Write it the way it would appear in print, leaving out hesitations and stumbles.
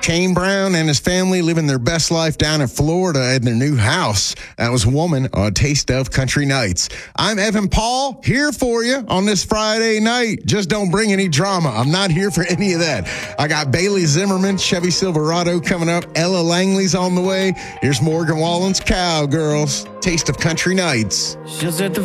Kane Brown and his family living their best life down in Florida in their new house. That was Woman on Taste of Country Nights. I'm Evan Paul, here for you on this Friday night. Just don't bring any drama. I'm not here for any of that. I got Bailey Zimmerman, Chevy Silverado coming up. Ella Langley's on the way. Here's Morgan Wallen's Cowgirls, Taste of Country Nights. She'll set the